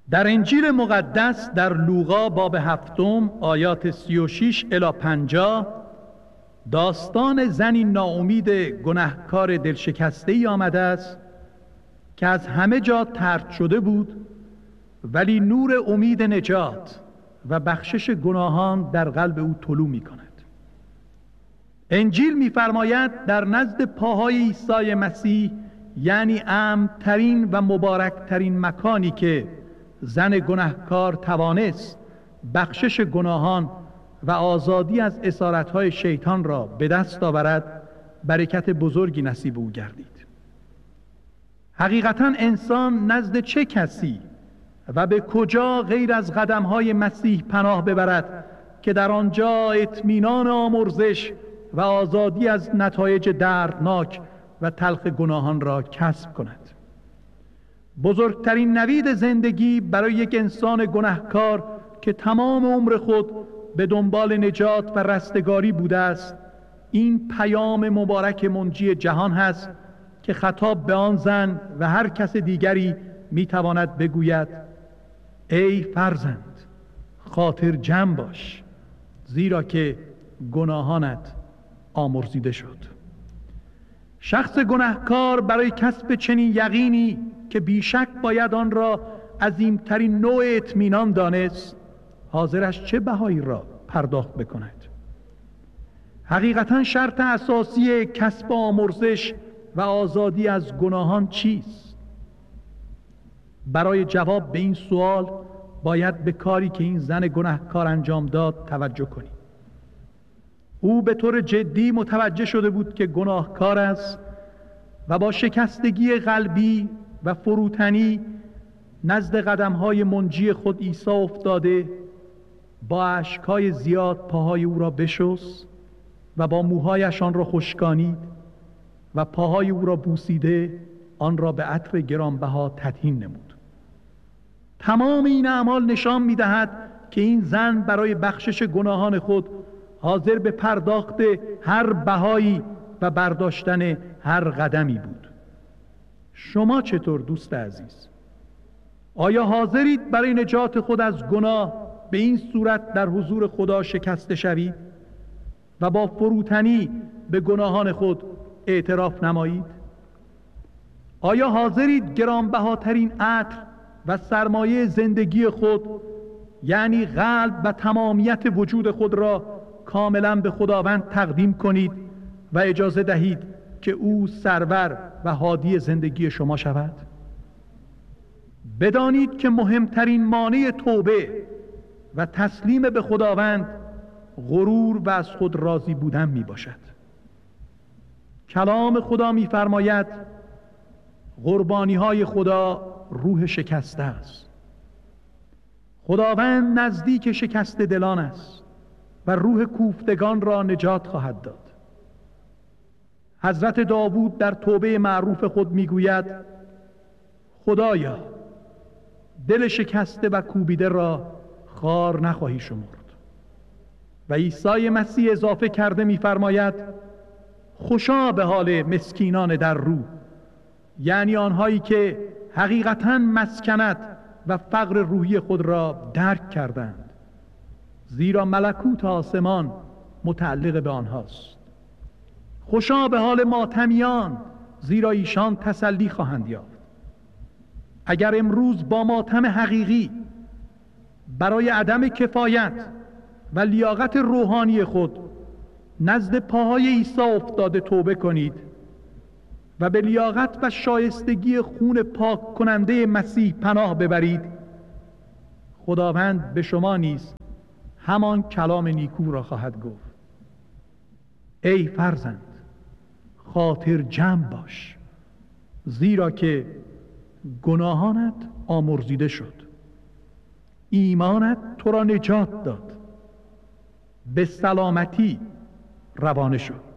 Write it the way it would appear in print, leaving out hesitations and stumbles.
در انجیل مقدس در لوقا باب 7 آیات 36 الی 50 داستان زنی ناامید گناهکار دلشکسته‌ای آمده است که از همه جا طرد شده بود، ولی نور امید نجات و بخشش گناهان در قلب او طلوع می کند. انجیل می‌فرماید در نزد پاهای عیسی مسیح، یعنی امن‌ترین و مبارکترین مکانی که زن گناهکار توانست بخشش گناهان و آزادی از اسارت‌های شیطان را به دست آورد، برکت بزرگی نصیب او گردید. حقیقتاً انسان نزد چه کسی و به کجا غیر از قدم‌های مسیح پناه ببرد که در آنجا اطمینان آمرزش و آزادی از نتایج دردناک و تلخ گناهان را کسب کند؟ بزرگترین نوید زندگی برای یک انسان گناهکار که تمام عمر خود به دنبال نجات و رستگاری بوده است، این پیام مبارک منجی جهان هست که خطاب به آن زن و هر کس دیگری میتواند بگوید: ای فرزند، خاطر جمع باش، زیرا که گناهانت آمرزیده شد. شخص گناهکار برای کسب چنین یقینی که بیشک باید آن را عظیمترین نوع اطمینان دانست، حاضرش چه بهایی را پرداخت بکند؟ حقیقتاً شرط اساسی کسب آمرزش و آزادی از گناهان چیست؟ برای جواب به این سوال باید به کاری که این زن گناهکار انجام داد توجه کنیم. او به طور جدی متوجه شده بود که گناهکار است و با شکستگی قلبی و فروتنی نزد قدم‌های منجی خود عیسی افتاده، با اشک‌های زیاد پاهای او را بشست و با موهایش آن را خشکانید و پاهای او را بوسیده آن را به عطر گرانبها تطهین نمود. تمام این اعمال نشان می‌دهد که این زن برای بخشش گناهان خود حاضر به پرداخت هر بهایی و برداشتن هر قدمی بود. شما چطور دوست عزیز؟ آیا حاضرید برای نجات خود از گناه به این صورت در حضور خدا شکسته شوید و با فروتنی به گناهان خود اعتراف نمایید؟ آیا حاضرید گرانبهاترین عطر و سرمایه زندگی خود، یعنی قلب و تمامیت وجود خود را کاملا به خداوند تقدیم کنید و اجازه دهید که او سرور و هادی زندگی شما شود؟ بدانید که مهمترین مانع توبه و تسلیم به خداوند غرور و از خود راضی بودن می باشد. کلام خدا می فرماید قربانی های خدا روح شکسته است. خداوند نزدیک شکسته دلان است و روح کوفتگان را نجات خواهد داد. حضرت داوود در توبه معروف خود میگوید: خدایا، دل شکسته و کوبیده را خوار نخواهی شمرد. و عیسی مسیح اضافه کرده میفرماید: خوشا به حال مسکینان در روح، یعنی آنهایی که حقیقتاً مسکنت و فقر روحی خود را درک کردند، زیرا ملکوت آسمان متعلق به آنهاست. خوشا به حال ماتمیان، زیرا ایشان تسلی خواهند یافت. اگر امروز با ماتم حقیقی برای عدم کفایت و لیاقت روحانی خود نزد پاهای عیسی افتاده توبه کنید و به لیاقت و شایستگی خون پاک کننده مسیح پناه ببرید، خداوند به شما نیز همان کلام نیکو را خواهد گفت: ای فرزند، خاطر جمع باش، زیرا که گناهانت آمرزیده شد. ایمانت تو را نجات داد، به سلامتی روانه شد.